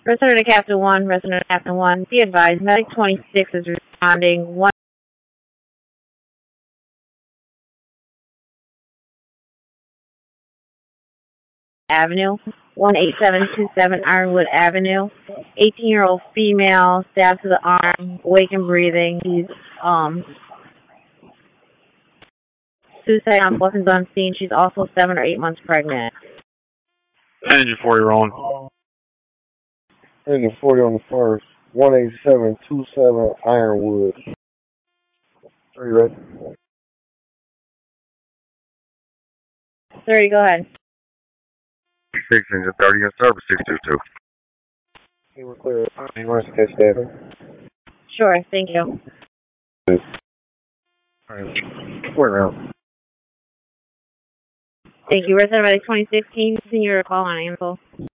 Resident of Captain 1, Resident of Captain 1, be advised, Medic 26 is responding. 1 Avenue, 18727 Ironwood Avenue. 18-year-old female, stabbed to the arm, awake and breathing. She's suicide on weapons on scene. She's also 7 or 8 months pregnant. Engine 40 rolling. Engine 40 on the first. 18727 Ironwood. Are you ready? 30, go ahead. 6 engine 30 and service 622. You were clear. You want to catch that? Sure, thank you. Alright. Wait around. Thank you. Resident Medic 2016, continue your call on Ansel.